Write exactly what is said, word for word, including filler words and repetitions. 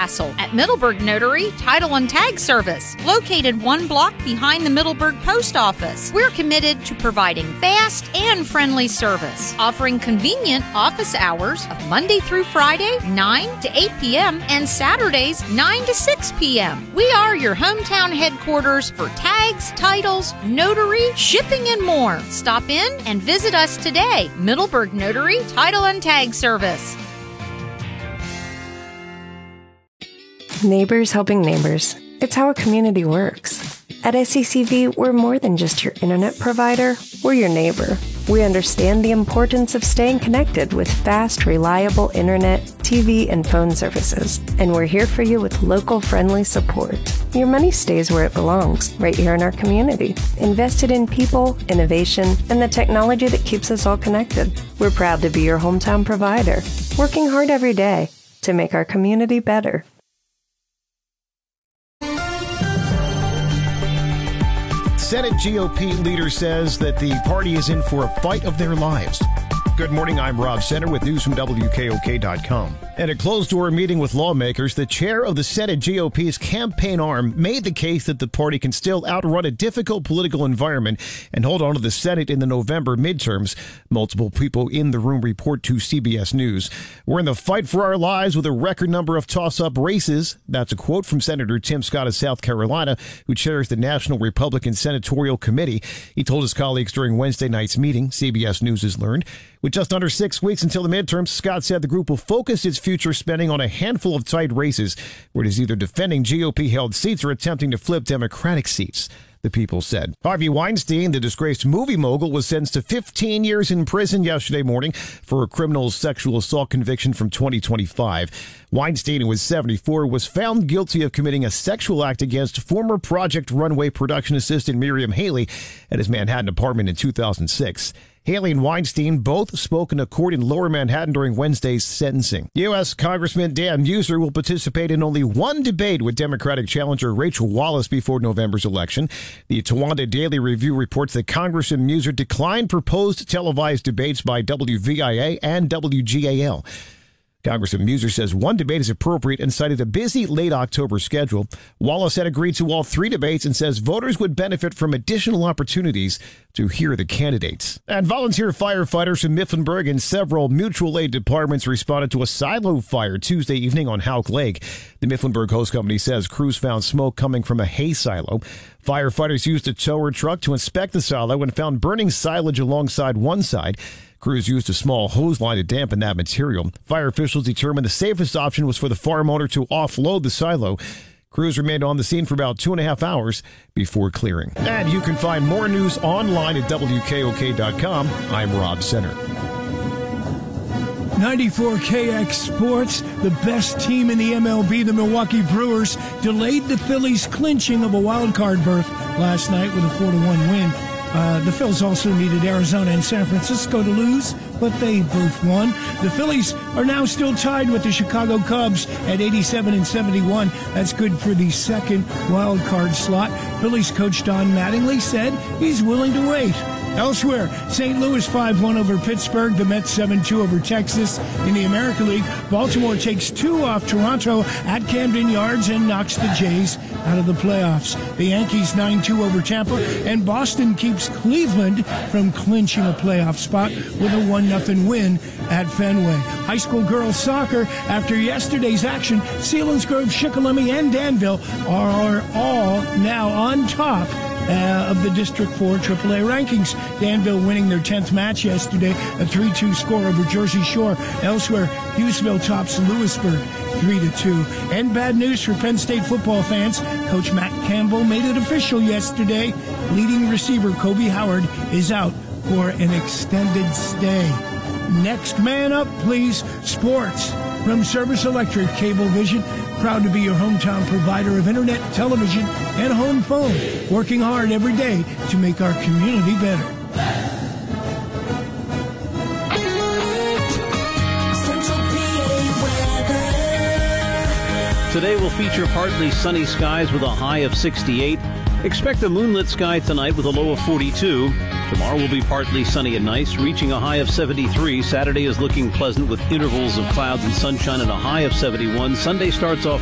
hassle at Middleburg Notary Title and Tag Service, located one block behind the Middleburg Post Office. We're committed to providing fast and friendly service, offering convenient office hours of Monday through Friday, nine to eight p.m., and Saturdays, nine to six p.m. We are your hometown headquarters for tags, titles, notary, shipping, and more. Stop in and visit us today. Middleburg Notary Title and Tag Service. Neighbors helping neighbors. It's how a community works. At S E C V, we're more than just your internet provider. We're your neighbor. We understand the importance of staying connected with fast, reliable internet, T V, and phone services. And we're here for you with local friendly support. Your money stays where it belongs, right here in our community. Invested in people, innovation, and the technology that keeps us all connected. We're proud to be your hometown provider, working hard every day to make our community better. Senate G O P leader says that the party is in for a fight of their lives. Good morning, I'm Rob Center with news from W K O K dot com. At a closed-door meeting with lawmakers, the chair of the Senate G O P's campaign arm made the case that the party can still outrun a difficult political environment and hold on to the Senate in the November midterms. Multiple people in the room report to C B S News. We're in the fight for our lives with a record number of toss-up races. That's a quote from Senator Tim Scott of South Carolina, who chairs the National Republican Senatorial Committee. He told his colleagues during Wednesday night's meeting, C B S News has learned. With just under six weeks until the midterms, Scott said the group will focus its future spending on a handful of tight races where it is either defending G O P-held seats or attempting to flip Democratic seats, the people said. Harvey Weinstein, the disgraced movie mogul, was sentenced to fifteen years in prison yesterday morning for a criminal sexual assault conviction from twenty twenty-five. Weinstein, who was seventy-four, was found guilty of committing a sexual act against former Project Runway production assistant Miriam Haley at his Manhattan apartment in two thousand six. Haley and Weinstein both spoke in a court in Lower Manhattan during Wednesday's sentencing. U S. Congressman Dan Mueser will participate in only one debate with Democratic challenger Rachel Wallace before November's election. The Towanda Daily Review reports that Congressman Mueser declined proposed televised debates by W V I A and W G A L. Congressman Mueser says one debate is appropriate and cited a busy late October schedule. Wallace had agreed to all three debates and says voters would benefit from additional opportunities to hear the candidates. And volunteer firefighters from Mifflinburg and several mutual aid departments responded to a silo fire Tuesday evening on Houck Lake. The Mifflinburg Hose Company says crews found smoke coming from a hay silo. Firefighters used a tower truck to inspect the silo and found burning silage alongside one side. Crews used a small hose line to dampen that material. Fire officials determined the safest option was for the farm owner to offload the silo. Crews remained on the scene for about two and a half hours before clearing. And you can find more news online at W K O K dot com. I'm Rob Center. ninety-four K X Sports, the best team in the M L B, the Milwaukee Brewers, delayed the Phillies' clinching of a wild card berth last night with a four to one win. Uh, the Phils also needed Arizona and San Francisco to lose, but they both won. The Phillies are now still tied with the Chicago Cubs at eighty-seven and seventy-one. That's good for the second wild card slot. Phillies coach Don Mattingly said he's willing to wait. Elsewhere, Saint Louis five one over Pittsburgh. The Mets seven two over Texas. In the American League, Baltimore takes two off Toronto at Camden Yards and knocks the Jays out of the playoffs. The Yankees nine two over Tampa, and Boston keeps Cleveland from clinching a playoff spot with a one nothing win at Fenway. High school girls soccer, after yesterday's action, Selinsgrove, Shikellamy, and Danville are all now on top Uh, of the District four triple A rankings. Danville winning their tenth match yesterday, a three two score over Jersey Shore. Elsewhere, Hughesville tops Lewisburg three to two. And bad news for Penn State football fans. Coach Matt Campbell made it official yesterday. Leading receiver Kobe Howard is out for an extended stay. Next man up, please. Sports. From Service Electric Cablevision, proud to be your hometown provider of internet, television, and home phone, working hard every day to make our community better. Today will feature partly sunny skies with a high of sixty-eight. Expect a moonlit sky tonight with a low of forty-two. Tomorrow will be partly sunny and nice, reaching a high of seventy-three. Saturday is looking pleasant with intervals of clouds and sunshine and a high of seventy-one. Sunday starts off